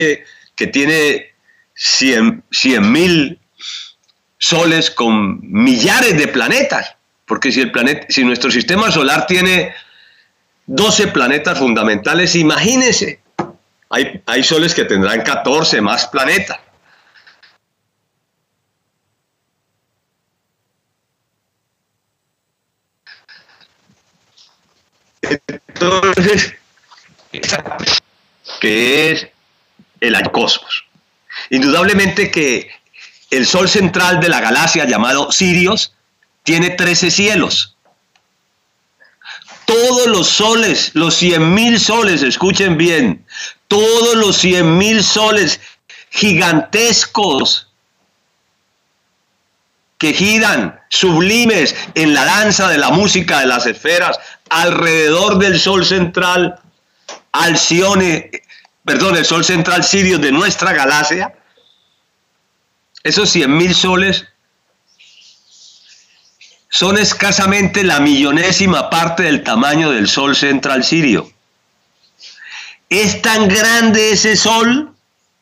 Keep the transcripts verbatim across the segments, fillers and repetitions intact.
que tiene cien mil soles con millares de planetas, porque si, el planeta, si nuestro sistema solar tiene doce planetas fundamentales, imagínense, hay, hay soles que tendrán catorce más planetas. Entonces, que es el cosmos. Indudablemente que el sol central de la galaxia, llamado Sirius, tiene trece cielos. Todos los soles, los cien mil soles, escuchen bien, todos los cien mil soles gigantescos que giran, sublimes, en la danza de la música de las esferas, alrededor del sol central, Alcione, perdón, el sol central Sirius de nuestra galaxia, esos cien mil soles son escasamente la millonésima parte del tamaño del sol central Sirio. Es tan grande ese sol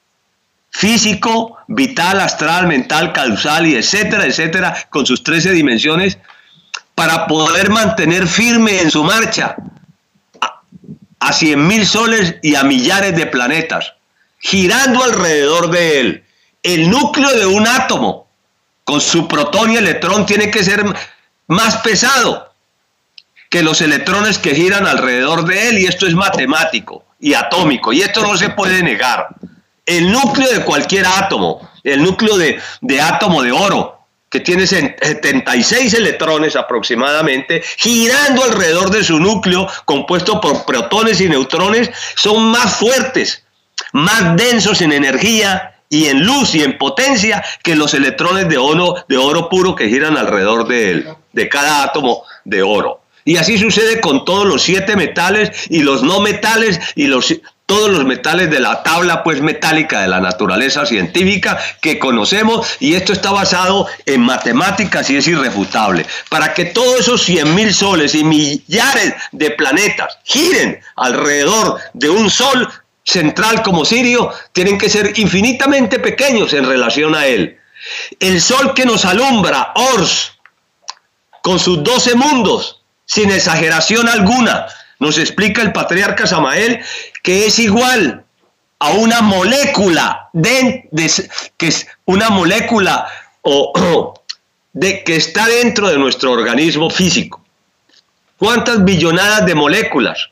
físico, vital, astral, mental, causal y etcétera, etcétera, con sus trece dimensiones, para poder mantener firme en su marcha a, a cien mil soles y a millares de planetas, girando alrededor de él. El núcleo de un átomo, con su protón y electrón, tiene que ser más pesado que los electrones que giran alrededor de él, y esto es matemático y atómico, y esto no se puede negar. El núcleo de cualquier átomo, el núcleo de, de átomo de oro, que tiene setenta y seis electrones aproximadamente, girando alrededor de su núcleo, compuesto por protones y neutrones, son más fuertes, más densos en energía y en luz y en potencia que los electrones de oro, de oro puro que giran alrededor de él, de cada átomo de oro. Y así sucede con todos los siete metales y los no metales y los, todos los metales de la tabla pues metálica de la naturaleza científica que conocemos, y esto está basado en matemáticas y es irrefutable. Para que todos esos cien mil soles y millares de planetas giren alrededor de un sol central como Sirio, tienen que ser infinitamente pequeños en relación a él. El sol que nos alumbra, Ors, con sus doce mundos, sin exageración alguna, nos explica el patriarca Samael que es igual a una molécula de, de, que es una molécula o, o, de, que está dentro de nuestro organismo físico. ¿Cuántas billonadas de moléculas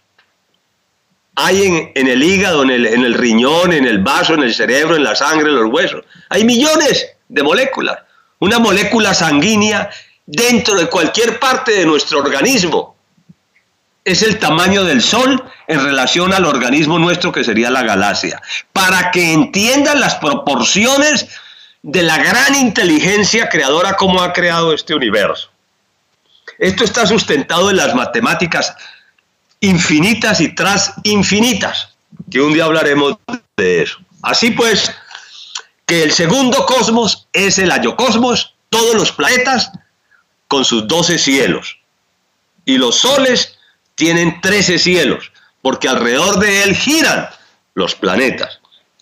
hay en, en el hígado, en el, en el riñón, en el vaso, en el cerebro, en la sangre, en los huesos? Hay millones de moléculas. Una molécula sanguínea dentro de cualquier parte de nuestro organismo es el tamaño del Sol en relación al organismo nuestro, que sería la galaxia. Para que entiendan las proporciones de la gran inteligencia creadora como ha creado este universo. Esto está sustentado en las matemáticas infinitas y tras infinitas, que un día hablaremos de eso. Así pues, que el segundo cosmos es el ayocosmos, todos los planetas con sus doce cielos, y los soles tienen trece cielos, porque alrededor de él giran los planetas.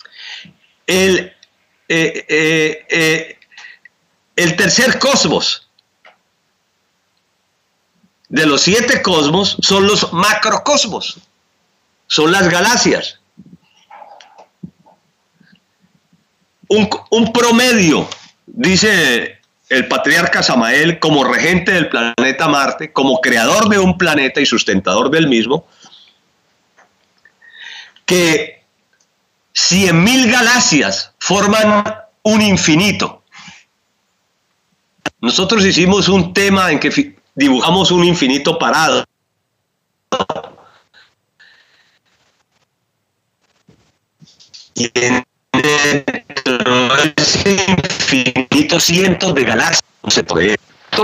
El, eh, eh, eh, el tercer cosmos de los siete cosmos son los macrocosmos, son las galaxias. Un, un promedio, dice el patriarca Samael, como regente del planeta Marte, como creador de un planeta y sustentador del mismo, que cien mil galaxias forman un infinito. Nosotros hicimos un tema en que dibujamos un infinito parado. Y en ese infinito cientos de galaxias no se puede.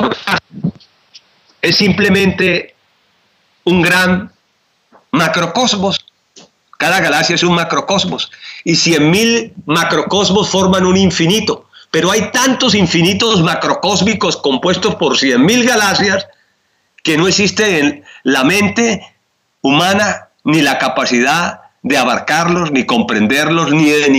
Es simplemente un gran macrocosmos. Cada galaxia es un macrocosmos. Y cien mil macrocosmos forman un infinito. Pero hay tantos infinitos macrocósmicos compuestos por cien mil galaxias que no existe en la mente humana ni la capacidad de abarcarlos, ni comprenderlos, ni de